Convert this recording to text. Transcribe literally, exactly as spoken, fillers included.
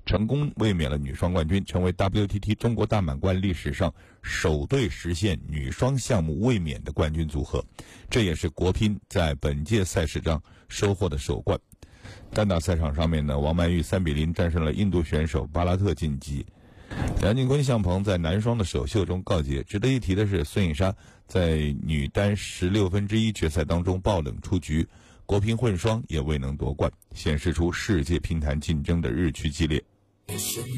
成功卫冕了女双冠军，成为 W T T 中国大满贯历史上首对实现女双项目卫冕的冠军组合，这也是国乒在本届赛事上收获的首冠。单打赛场上面呢，王曼玉三比零战胜了印度选手巴拉特晋级。梁靖昆、向鹏在男双的首秀中告捷。值得一提的是，孙颖莎在女单十六分之一决赛当中爆冷出局，国乒混双也未能夺冠，显示出世界乒坛竞争的日趋激烈。